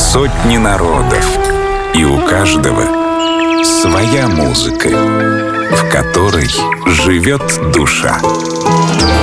Сотни народов, и у каждого своя музыка, в которой живет душа.